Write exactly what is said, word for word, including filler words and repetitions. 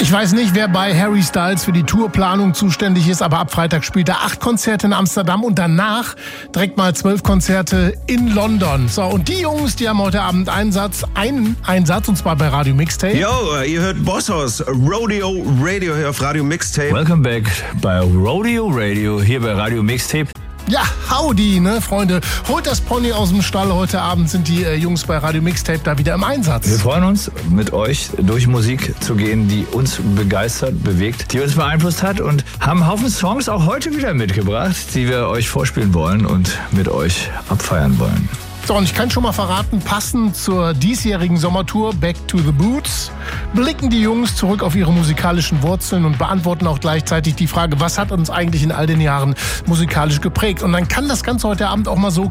Ich weiß nicht, wer bei Harry Styles für die Tourplanung zuständig ist, aber ab Freitag spielt er acht Konzerte in Amsterdam und danach direkt mal zwölf Konzerte in London. So, und die Jungs, die haben heute Abend Einsatz, einen Einsatz, und zwar bei Radio Mixtape. Yo, ihr hört Bosshaus, Rodeo Radio hier auf Radio Mixtape. Welcome back bei Rodeo Radio hier bei Radio Mixtape. Ja, howdy, ne, Freunde. Holt das Pony aus dem Stall. Heute Abend sind die äh, Jungs bei Radio Mixtape da wieder im Einsatz. Wir freuen uns, mit euch durch Musik zu gehen, die uns begeistert, bewegt, die uns beeinflusst hat, und haben einen Haufen Songs auch heute wieder mitgebracht, die wir euch vorspielen wollen und mit euch abfeiern wollen. So, und ich kann schon mal verraten, passend zur diesjährigen Sommertour Back to the Boots blicken die Jungs zurück auf ihre musikalischen Wurzeln und beantworten auch gleichzeitig die Frage, was hat uns eigentlich in all den Jahren musikalisch geprägt? Und dann kann das Ganze heute Abend auch mal so